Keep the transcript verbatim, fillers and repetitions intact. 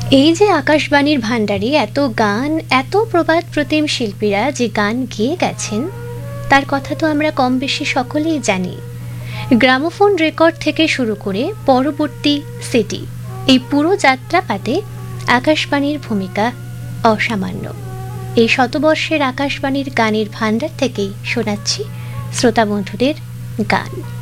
এই যে আকাশবাণীর ভাণ্ডারে এত গান, এত প্রবাদ প্রতিম শিল্পীরা যে গান গেয়ে গেছেন, তার কথা তো আমরা কম বেশি সকলেই জানি। গ্রামোফোন রেকর্ড থেকে শুরু করে পরবর্তী সিডি, এই পুরো যাত্রাপাতে আকাশবাণীর ভূমিকা অসামান্য। এই শতবর্ষের আকাশবাণীর গানের ভাণ্ডার থেকেই শোনাচ্ছি শ্রোতা বন্ধুদের গান।